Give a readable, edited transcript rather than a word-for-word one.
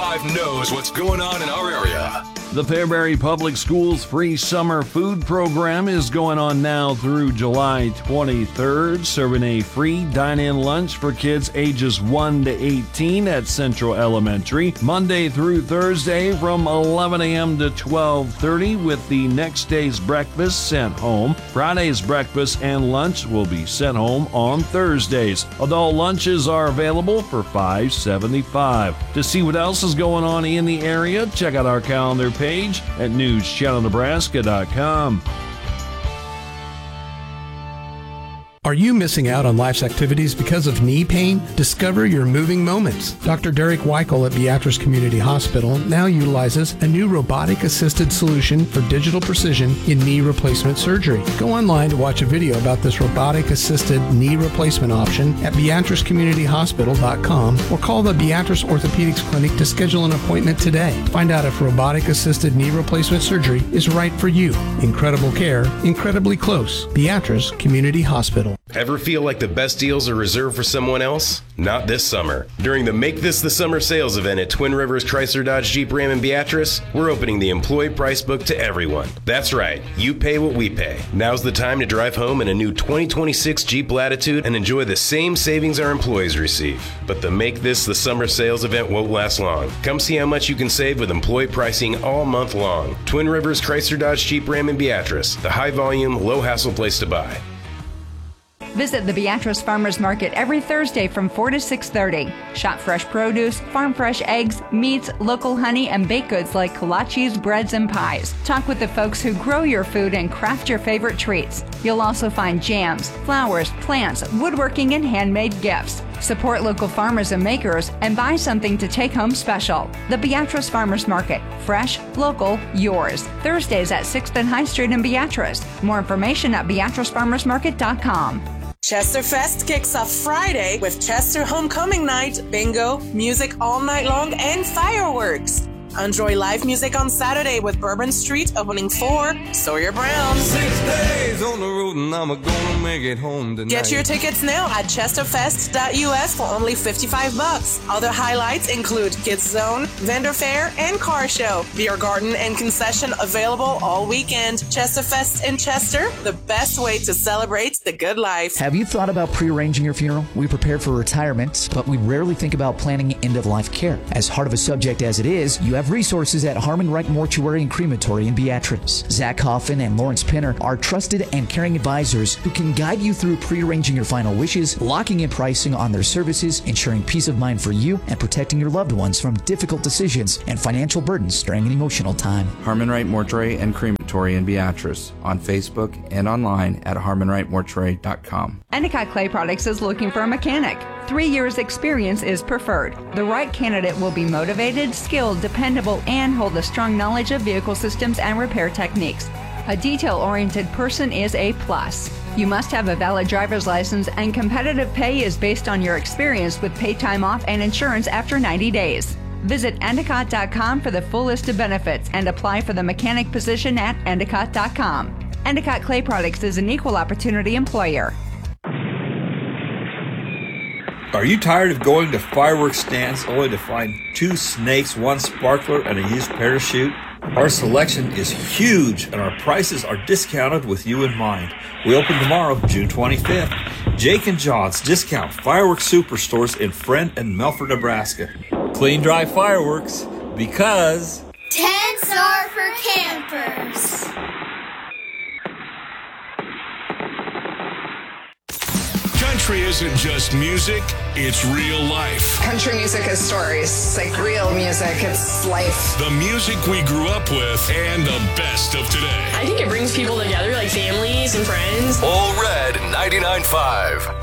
99.5 knows what's going on in our area. The Fairbury Public Schools free summer food program is going on now through July 23rd, serving a free dine-in lunch for kids ages 1 to 18 at Central Elementary, Monday through Thursday from 11 a.m. to 12:30, with the next day's breakfast sent home. Friday's breakfast and lunch will be sent home on Thursdays. Adult lunches are available for $5.75. To see what else is going on in the area, check out our calendar page at newschannelnebraska.com. Are you missing out on life's activities because of knee pain? Discover your moving moments. Dr. Derek Weichel at Beatrice Community Hospital now utilizes a new robotic-assisted solution for digital precision in knee replacement surgery. Go online to watch a video about this robotic-assisted knee replacement option at beatricecommunityhospital.com or call the Beatrice Orthopedics Clinic to schedule an appointment today. Find out if robotic-assisted knee replacement surgery is right for you. Incredible care, incredibly close. Beatrice Community Hospital. Ever feel like the best deals are reserved for someone else? Not this summer. During the Make This the Summer sales event at Twin Rivers Chrysler Dodge Jeep Ram in Beatrice, we're opening the employee price book to everyone. That's right, you pay what we pay. Now's the time to drive home in a new 2026 Jeep Latitude and enjoy the same savings our employees receive. But the Make This the Summer sales event won't last long. Come see how much you can save with employee pricing all month long. Twin Rivers Chrysler Dodge Jeep Ram in Beatrice, the high volume, low hassle place to buy. Visit the Beatrice Farmers Market every Thursday from 4 to 6:30. Shop fresh produce, farm fresh eggs, meats, local honey, and baked goods like kolaches, breads, and pies. Talk with the folks who grow your food and craft your favorite treats. You'll also find jams, flowers, plants, woodworking, and handmade gifts. Support local farmers and makers and buy something to take home special. The Beatrice Farmers Market. Fresh, local, yours. Thursdays at 6th and High Street in Beatrice. More information at BeatriceFarmersMarket.com. Chester Fest kicks off Friday with Chester Homecoming Night, bingo, music all night long, and fireworks. Enjoy live music on Saturday with Bourbon Street opening for Sawyer Brown. 6 days on the road and I'm gonna make it home tonight. Get your tickets now at chesterfest.us for only $55. Other highlights include Kids Zone, vendor fair, and car show. Beer garden and concession available all weekend. Chesterfest in Chester, the best way to celebrate the good life. Have you thought about prearranging your funeral? We prepare for retirement, but we rarely think about planning end-of-life care. As hard of a subject as it is, you have resources at Harmon Wright Mortuary and Crematory in Beatrice. Zach Coffin and Lawrence Pinner are trusted and caring advisors who can guide you through prearranging your final wishes, locking in pricing on their services, ensuring peace of mind for you, and protecting your loved ones from difficult decisions and financial burdens during an emotional time. Harmon Wright Mortuary and Crematory in Beatrice, on Facebook and online at harmonwrightmortuary.com. Endicott Clay Products is looking for a mechanic. 3 years experience is preferred. The right candidate will be motivated, skilled, dependable, and hold a strong knowledge of vehicle systems and repair techniques. A detail-oriented person is a plus. You must have a valid driver's license, and competitive pay is based on your experience with paid time off and insurance after 90 days. Visit Endicott.com for the full list of benefits and apply for the mechanic position at Endicott.com. Endicott Clay Products is an equal opportunity employer. Are you tired of going to fireworks stands only to find 2 snakes, 1 sparkler, and a used parachute? Our selection is huge and our prices are discounted with you in mind. We open tomorrow, June 25th. Jake and John's Discount Fireworks Superstores in Friend and Melford, Nebraska. Clean, dry fireworks, because tents are for campers. Country isn't just music, it's real life. Country music is stories. It's like real music, it's life. The music we grew up with and the best of today. I think it brings people together, like families and friends. All Red 99.5.